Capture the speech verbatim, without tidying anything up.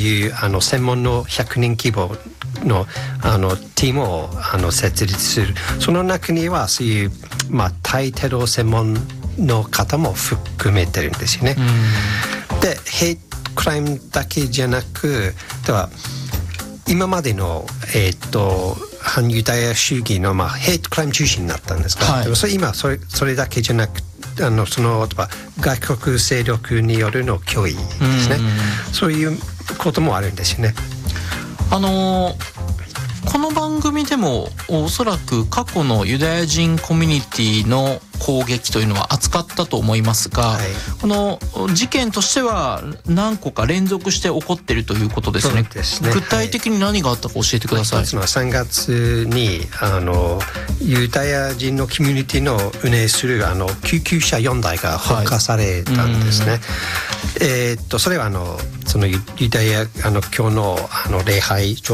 いうあの専門のひゃくにん規模のあのチームをあの設立する。その中にはそういう、まあ、対テロ専門の方も含めてるんですよね。でヘイトクライムだけじゃなく、では今までの、えー、と反ユダヤ主義の、まあ、ヘイトクライム中心になったんですが、はい、でもそれ今それ、それだけじゃなくあのその外国勢力によるの脅威ですね。そういうこともあるんですよね。 あのーこの番組でもおそらく過去のユダヤ人コミュニティの攻撃というのは扱ったと思いますが、はい、この事件としては何個か連続して起こっているということですね。そうですね。具体的に何があったか教えてください。 はい、一つのはさんがつにあのユダヤ人のコミュニティの運営するあの救急車よんだいが放火されたんですね。はい、えー、っとそれはあのそのユダヤあの教のあの礼拝所